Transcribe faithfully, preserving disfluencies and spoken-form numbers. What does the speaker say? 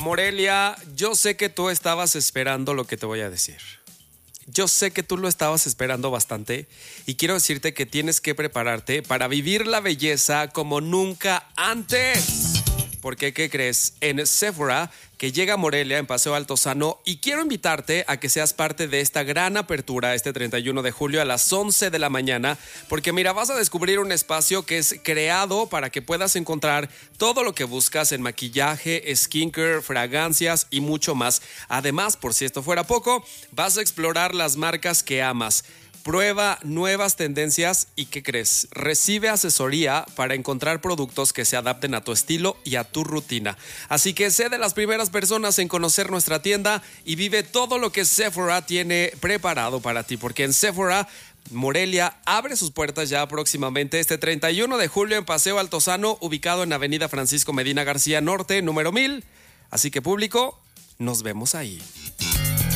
Morelia, yo sé que tú estabas esperando lo que te voy a decir. Yo sé que tú lo estabas esperando bastante y quiero decirte que tienes que prepararte para vivir la belleza como nunca antes. Porque, ¿qué crees? En Sephora, que llega a Morelia en Paseo Altozano, y quiero invitarte a que seas parte de esta gran apertura este treinta y uno de julio a las once de la mañana, porque mira, vas a descubrir un espacio que es creado para que puedas encontrar todo lo que buscas en maquillaje, skincare, fragancias y mucho más. Además, por si esto fuera poco, vas a explorar las marcas que amas. Prueba nuevas tendencias y, ¿qué crees? Recibe asesoría para encontrar productos que se adapten a tu estilo y a tu rutina. Así que sé de las primeras personas en conocer nuestra tienda y vive todo lo que Sephora tiene preparado para ti, porque en Sephora Morelia abre sus puertas ya próximamente este treinta y uno de julio en Paseo Altozano, ubicado en Avenida Francisco Medina García Norte, número mil. Así que, público, nos vemos ahí.